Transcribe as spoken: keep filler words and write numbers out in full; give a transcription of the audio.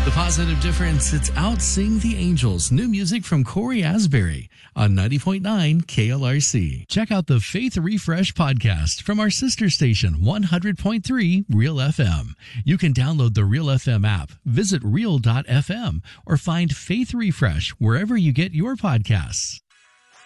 The Positive Difference, it's Out Sing the Angels. New music from Corey Asbury on ninety point nine K L R C. Check out the Faith Refresh podcast from our sister station, one hundred point three Real F M. You can download the Real F M app, visit real dot f m, or find Faith Refresh wherever you get your podcasts.